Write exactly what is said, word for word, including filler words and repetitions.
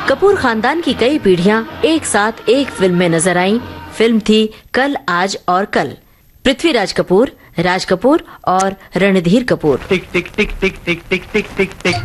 कपूर खानदान की कई पीढ़ियां एक साथ एक फिल्म में नजर आईं। फिल्म थी कल, आज और कल। पृथ्वीराज कपूर, राज कपूर और रणधीर कपूर। टिक टिक टिक टिक टिक टिक टिक टिक टिक